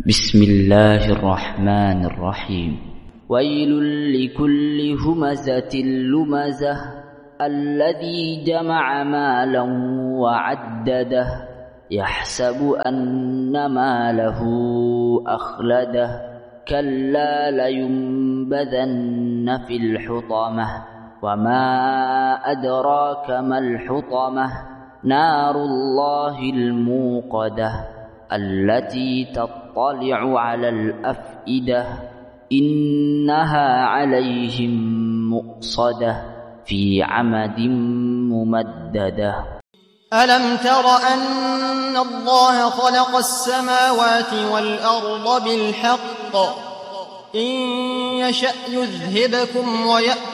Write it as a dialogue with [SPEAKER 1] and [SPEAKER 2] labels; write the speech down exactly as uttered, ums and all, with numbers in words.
[SPEAKER 1] بسم الله الرحمن الرحيم. ويل لكل همزة لمزة الذي جمع مالا وعدده يحسب أن ماله أخلده كلا لينبذن في الحطمة وما أدراك ما الحطمة نار الله الموقدة التي تطلع على الأفئدة إنها عليهم مؤصدة في عمد ممددة.
[SPEAKER 2] ألم تر أن الله خلق السماوات والأرض بالحق إن يشأ يذهبكم ويأتي